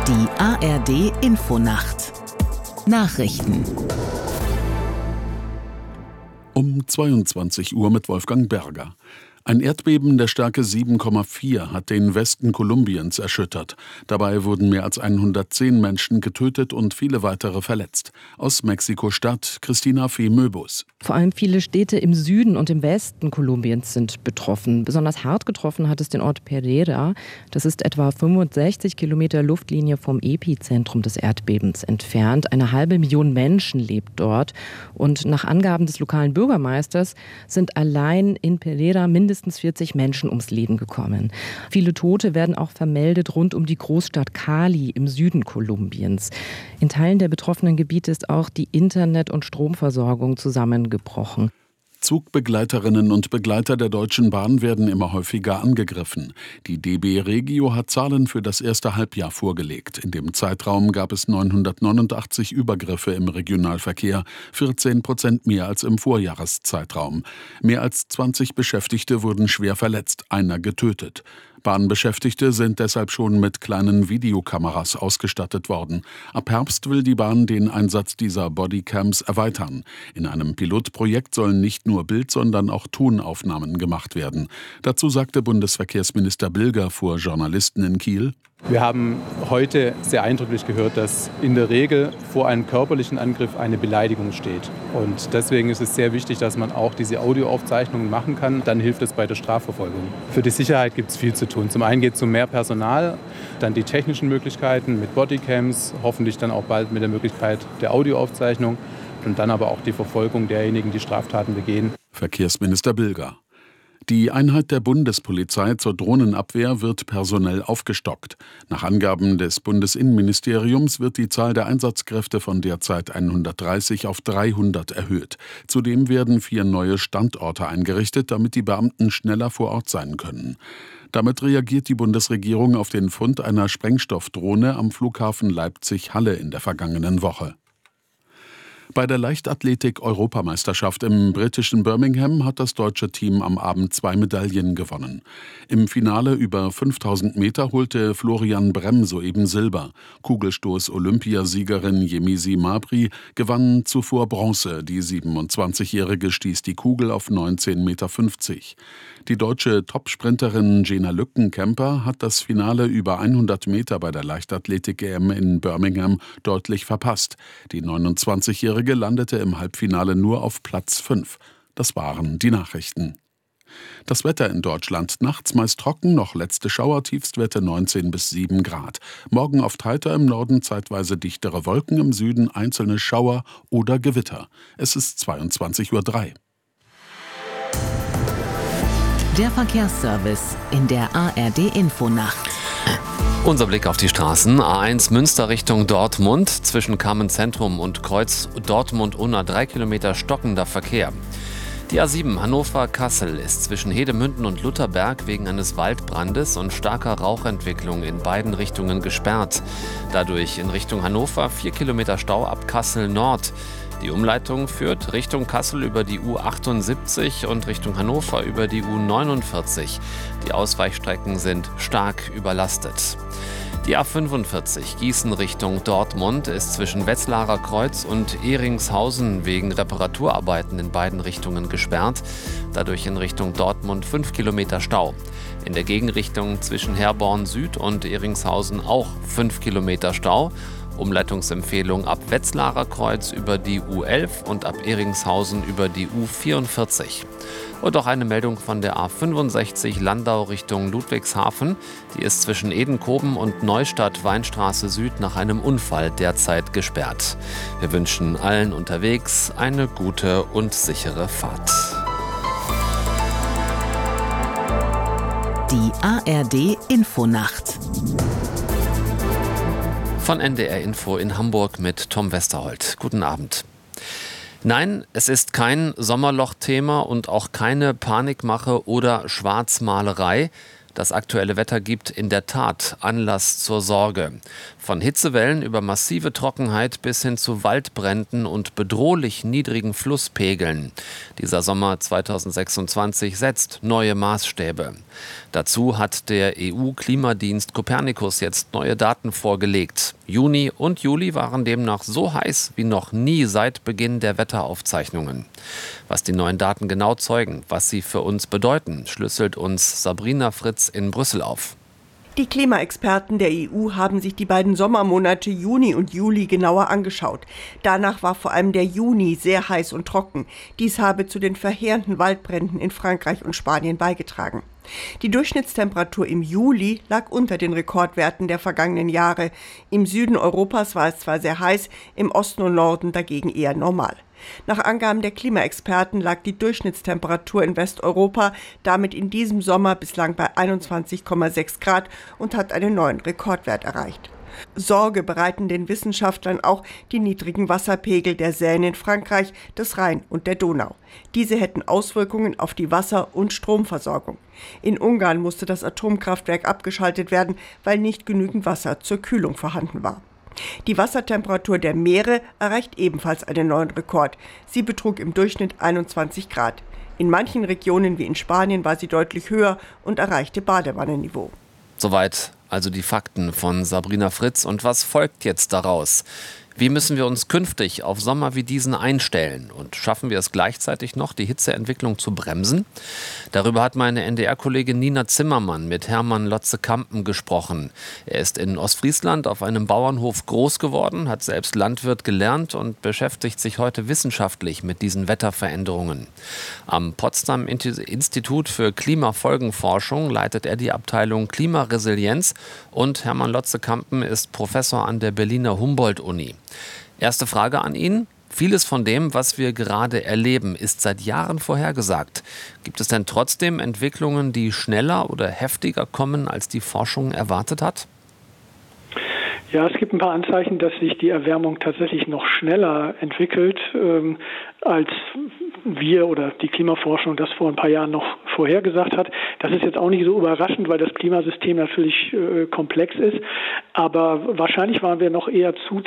Die ARD Infonacht Nachrichten Um 22 Uhr mit Wolfgang Berger. Ein Erdbeben der Stärke 7,4 hat den Westen Kolumbiens erschüttert. Dabei wurden mehr als 110 Menschen getötet und viele weitere verletzt. Aus Mexiko-Stadt, Christina Fee-Möbus. Vor allem viele Städte im Süden und im Westen Kolumbiens sind betroffen. Besonders hart getroffen hat es den Ort Pereira. Das ist etwa 65 Kilometer Luftlinie vom Epizentrum des Erdbebens entfernt. 500.000 Menschen lebt dort. Und nach Angaben des lokalen Bürgermeisters sind allein in Pereira mindestens 40 Menschen ums Leben gekommen. Viele Tote werden auch vermeldet rund um die Großstadt Cali im Süden Kolumbiens. In Teilen der betroffenen Gebiete ist auch die Internet- und Stromversorgung zusammengebrochen. Zugbegleiterinnen und Begleiter der Deutschen Bahn werden immer häufiger angegriffen. Die DB Regio hat Zahlen für das erste Halbjahr vorgelegt. In dem Zeitraum gab es 989 Übergriffe im Regionalverkehr, 14% mehr als im Vorjahreszeitraum. Mehr als 20 Beschäftigte wurden schwer verletzt, einer getötet. Bahnbeschäftigte sind deshalb schon mit kleinen Videokameras ausgestattet worden. Ab Herbst will die Bahn den Einsatz dieser Bodycams erweitern. In einem Pilotprojekt sollen nicht nur Bild-, sondern auch Tonaufnahmen gemacht werden. Dazu sagte Bundesverkehrsminister Bilger vor Journalisten in Kiel: Wir haben heute sehr eindrücklich gehört, dass in der Regel vor einem körperlichen Angriff eine Beleidigung steht. Und deswegen ist es sehr wichtig, dass man auch diese Audioaufzeichnungen machen kann. Dann hilft es bei der Strafverfolgung. Für die Sicherheit gibt es viel zu tun. Zum einen geht es um mehr Personal, dann die technischen Möglichkeiten mit Bodycams, hoffentlich dann auch bald mit der Möglichkeit der Audioaufzeichnung und dann aber auch die Verfolgung derjenigen, die Straftaten begehen. Verkehrsminister Bilger. Die Einheit der Bundespolizei zur Drohnenabwehr wird personell aufgestockt. Nach Angaben des Bundesinnenministeriums wird die Zahl der Einsatzkräfte von derzeit 130 auf 300 erhöht. Zudem werden 4 neue Standorte eingerichtet, damit die Beamten schneller vor Ort sein können. Damit reagiert die Bundesregierung auf den Fund einer Sprengstoffdrohne am Flughafen Leipzig-Halle in der vergangenen Woche. Bei der Leichtathletik-Europameisterschaft im britischen Birmingham hat das deutsche Team am Abend 2 Medaillen gewonnen. Im Finale über 5000 Meter holte Florian Bremm soeben Silber. Kugelstoß-Olympiasiegerin Yemisi Mabry gewann zuvor Bronze. Die 27-Jährige stieß die Kugel auf 19,50 Meter. Die deutsche Topsprinterin Jena Lückenkämper hat das Finale über 100 Meter bei der Leichtathletik-EM in Birmingham deutlich verpasst. Die 29-Jährige landete im Halbfinale nur auf Platz 5. Das waren die Nachrichten. Das Wetter in Deutschland: nachts meist trocken, noch letzte Schauer, Tiefstwerte 19 bis 7 Grad. Morgen oft heiter, im Norden zeitweise dichtere Wolken, im Süden einzelne Schauer oder Gewitter. Es ist 22:03 Uhr. Der Verkehrsservice in der ARD Infonacht. Unser Blick auf die Straßen. A1 Münster Richtung Dortmund. Zwischen Carmen-Zentrum und Kreuz Dortmund-Unna 3 Kilometer stockender Verkehr. Die A7 Hannover-Kassel ist zwischen Hedemünden und Lutherberg wegen eines Waldbrandes und starker Rauchentwicklung in beiden Richtungen gesperrt. Dadurch in Richtung Hannover 4 Kilometer Stau ab Kassel Nord. Die Umleitung führt Richtung Kassel über die U78 und Richtung Hannover über die U49. Die Ausweichstrecken sind stark überlastet. Die A45 Gießen Richtung Dortmund ist zwischen Wetzlarer Kreuz und Ehringshausen wegen Reparaturarbeiten in beiden Richtungen gesperrt. Dadurch in Richtung Dortmund 5 Kilometer Stau. In der Gegenrichtung zwischen Herborn Süd und Ehringshausen auch 5 Kilometer Stau. Umleitungsempfehlung ab Wetzlarer Kreuz über die U11 und ab Ehringshausen über die U44. Und auch eine Meldung von der A65 Landau Richtung Ludwigshafen. Die ist zwischen Edenkoben und Neustadt-Weinstraße Süd nach einem Unfall derzeit gesperrt. Wir wünschen allen unterwegs eine gute und sichere Fahrt. Die ARD Infonacht. Von NDR Info in Hamburg mit Tom Westerholt. Guten Abend. Nein, es ist kein Sommerloch-Thema und auch keine Panikmache oder Schwarzmalerei. Das aktuelle Wetter gibt in der Tat Anlass zur Sorge. Von Hitzewellen über massive Trockenheit bis hin zu Waldbränden und bedrohlich niedrigen Flusspegeln. Dieser Sommer 2026 setzt neue Maßstäbe. Dazu hat der EU-Klimadienst Copernicus jetzt neue Daten vorgelegt. Juni und Juli waren demnach so heiß wie noch nie seit Beginn der Wetteraufzeichnungen. Was die neuen Daten genau zeugen, was sie für uns bedeuten, schlüsselt uns Sabrina Fritz in Brüssel auf. Die Klimaexperten der EU haben sich die beiden Sommermonate Juni und Juli genauer angeschaut. Danach war vor allem der Juni sehr heiß und trocken. Dies habe zu den verheerenden Waldbränden in Frankreich und Spanien beigetragen. Die Durchschnittstemperatur im Juli lag unter den Rekordwerten der vergangenen Jahre. Im Süden Europas war es zwar sehr heiß, im Osten und Norden dagegen eher normal. Nach Angaben der Klimaexperten lag die Durchschnittstemperatur in Westeuropa damit in diesem Sommer bislang bei 21,6 Grad und hat einen neuen Rekordwert erreicht. Sorge bereiten den Wissenschaftlern auch die niedrigen Wasserpegel der Seine in Frankreich, des Rhein und der Donau. Diese hätten Auswirkungen auf die Wasser- und Stromversorgung. In Ungarn musste das Atomkraftwerk abgeschaltet werden, weil nicht genügend Wasser zur Kühlung vorhanden war. Die Wassertemperatur der Meere erreicht ebenfalls einen neuen Rekord. Sie betrug im Durchschnitt 21 Grad. In manchen Regionen wie in Spanien war sie deutlich höher und erreichte Badewannenniveau. Soweit also die Fakten von Sabrina Fritz. Und was folgt jetzt daraus? Wie müssen wir uns künftig auf Sommer wie diesen einstellen? Und schaffen wir es gleichzeitig noch, die Hitzeentwicklung zu bremsen? Darüber hat meine NDR-Kollegin Nina Zimmermann mit Hermann Lotze-Kampen gesprochen. Er ist in Ostfriesland auf einem Bauernhof groß geworden, hat selbst Landwirt gelernt und beschäftigt sich heute wissenschaftlich mit diesen Wetterveränderungen. Am Potsdam Institut für Klimafolgenforschung leitet er die Abteilung Klimaresilienz und Hermann Lotze-Kampen ist Professor an der Berliner Humboldt-Uni. Erste Frage an ihn. Vieles von dem, was wir gerade erleben, ist seit Jahren vorhergesagt. Gibt es denn trotzdem Entwicklungen, die schneller oder heftiger kommen, als die Forschung erwartet hat? Ja, es gibt ein paar Anzeichen, dass sich die Erwärmung tatsächlich noch schneller entwickelt, als wir oder die Klimaforschung das vor ein paar Jahren noch vorhergesagt hat. Das ist jetzt auch nicht so überraschend, weil das Klimasystem natürlich komplex ist. Aber wahrscheinlich waren wir noch eher zu